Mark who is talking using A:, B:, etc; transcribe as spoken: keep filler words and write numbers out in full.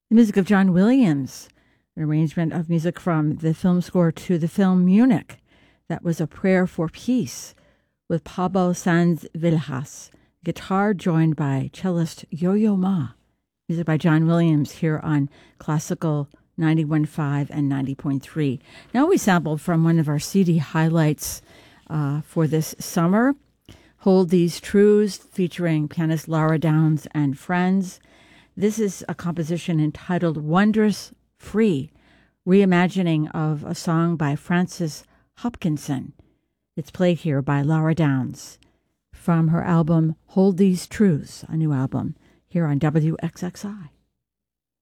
A: The music of John Williams, an arrangement of music from the film score to the film Munich. That was A Prayer for Peace with Pablo Sanz Villegas, guitar joined by cellist Yo-Yo Ma. Music by John Williams here on Classical ninety-one point five and ninety point three. Now we sampled from one of our C D highlights uh, for this summer, Hold These Truths, featuring pianist Laura Downs and friends. This is a composition entitled Wondrous Free, reimagining of a song by Frances Hopkinson. It's played here by Laura Downs from her album Hold These Truths, a new album, here on W X X I.